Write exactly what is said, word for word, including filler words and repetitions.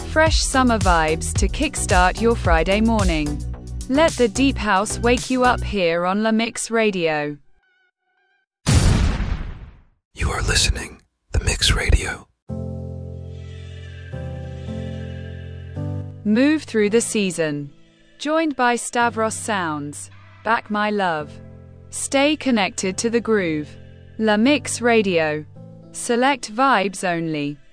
Fresh summer vibes to kickstart your Friday morning. Let the deep house wake you up here on La Mix Radio. You are listening The Mix Radio. Move through the season. Joined by Stavros Sounds. Back my love. Stay connected to the groove. La Mix Radio. Select vibes only.